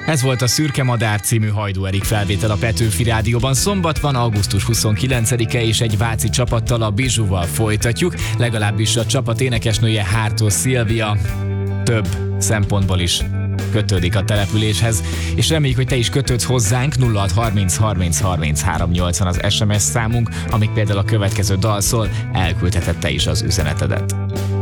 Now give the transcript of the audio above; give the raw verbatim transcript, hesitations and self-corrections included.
Ez volt a Szürke Madár című Hajdú Erik felvétel a Petőfi Rádióban. Szombat van, augusztus huszonkilencedike, és egy váci csapattal, a Bizsúval folytatjuk, legalábbis a csapat énekesnője, Hártó Szilvia több szempontból is kötődik a településhez, és reméljük, hogy te is kötődsz hozzánk. Nulla hat harminc harminc harminchárom nyolcvan az es em es számunk, amíg például a következő dal szól, elküldheted te is az üzenetedet.